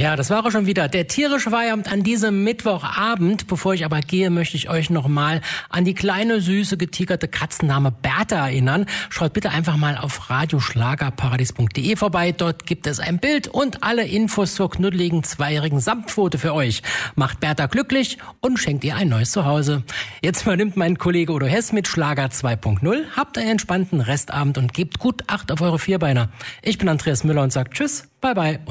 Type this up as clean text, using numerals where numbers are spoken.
Ja, das war auch schon wieder der tierische Feierabend an diesem Mittwochabend. Bevor ich aber gehe, möchte ich euch nochmal an die kleine, süße, getigerte Katzenname Bertha erinnern. Schaut bitte einfach mal auf radioschlagerparadies.de vorbei. Dort gibt es ein Bild und alle Infos zur knuddeligen zweijährigen Samtpfote für euch. Macht Bertha glücklich und schenkt ihr ein neues Zuhause. Jetzt übernimmt mein Kollege Udo Hess mit Schlager 2.0. Habt einen entspannten Restabend und gebt gut Acht auf eure Vierbeiner. Ich bin Andreas Müller und sage Tschüss, bye bye.